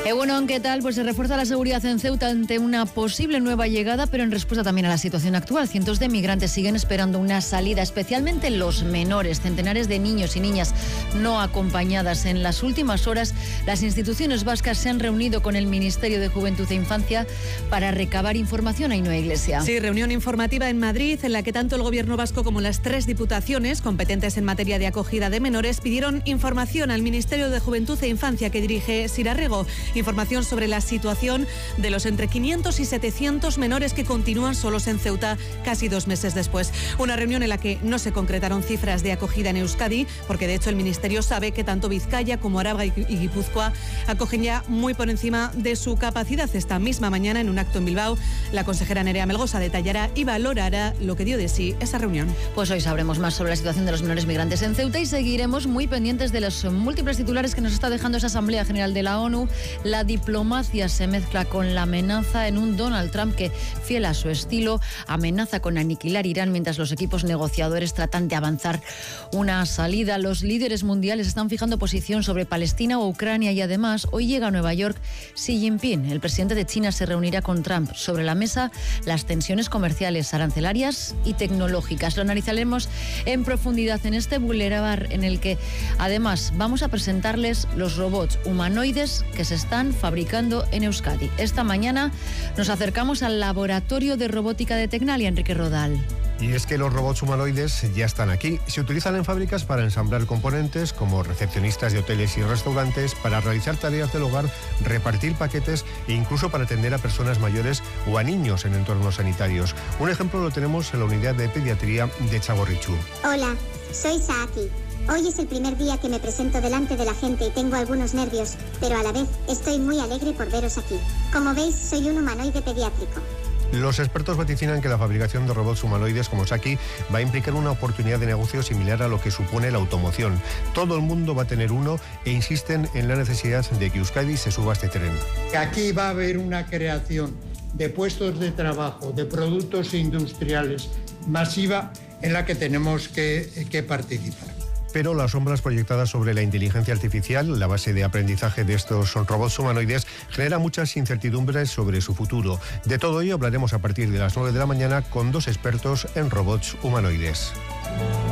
Bueno, ¿qué tal? Pues se refuerza la seguridad en Ceuta ante una posible nueva llegada, pero en respuesta también a la situación actual. Cientos de migrantes siguen esperando una salida, especialmente los menores. Centenares de niños y niñas no acompañadas. En las últimas horas, las instituciones vascas se han reunido con el Ministerio de Juventud e Infancia para recabar información. Ainhoa Iglesia. Sí, reunión informativa en Madrid, en la que tanto el Gobierno vasco como las 3 diputaciones competentes en materia de acogida de menores pidieron información al Ministerio de Juventud e Infancia que dirige Sira Rego. Información sobre la situación de los entre 500 y 700 menores que continúan solos en Ceuta casi 2 meses después. Una reunión en la que no se concretaron cifras de acogida en Euskadi, porque de hecho el Ministerio sabe que tanto Vizcaya como Araba y Guipúzcoa acogen ya muy por encima de su capacidad. Esta misma mañana, en un acto en Bilbao, la consejera Nerea Melgosa detallará y valorará lo que dio de sí esa reunión. Pues hoy sabremos más sobre la situación de los menores migrantes en Ceuta y seguiremos muy pendientes de los múltiples titulares que nos está dejando esa Asamblea General de la ONU. La diplomacia se mezcla con la amenaza en un Donald Trump que, fiel a su estilo, amenaza con aniquilar Irán mientras los equipos negociadores tratan de avanzar una salida. Los líderes mundiales están fijando posición sobre Palestina o Ucrania y además hoy llega a Nueva York Xi Jinping. El presidente de China se reunirá con Trump. Sobre la mesa, las tensiones comerciales, arancelarias y tecnológicas. Lo analizaremos en profundidad en este Boulevard en el que además vamos a presentarles los robots humanoides que se están fabricando en Euskadi. Esta mañana nos acercamos al laboratorio de robótica de Tecnalia, Enrique Rodal. Y es que los robots humanoides ya están aquí. Se utilizan en fábricas para ensamblar componentes como recepcionistas de hoteles y restaurantes, para realizar tareas del hogar, repartir paquetes e incluso para atender a personas mayores o a niños en entornos sanitarios. Un ejemplo lo tenemos en la unidad de pediatría de Txagorritxu. Hola, soy Saaki. Hoy es el primer día que me presento delante de la gente y tengo algunos nervios, pero a la vez estoy muy alegre por veros aquí. Como veis, soy un humanoide pediátrico. Los expertos vaticinan que la fabricación de robots humanoides como Saaki va a implicar una oportunidad de negocio similar a lo que supone la automoción. Todo el mundo va a tener uno e insisten en la necesidad de que Euskadi se suba a este tren. Aquí va a haber una creación de puestos de trabajo, de productos industriales masiva en la que tenemos que participar. Pero las sombras proyectadas sobre la inteligencia artificial, la base de aprendizaje de estos robots humanoides, genera muchas incertidumbres sobre su futuro. De todo ello hablaremos a partir de las 9 de la mañana con 2 expertos en robots humanoides.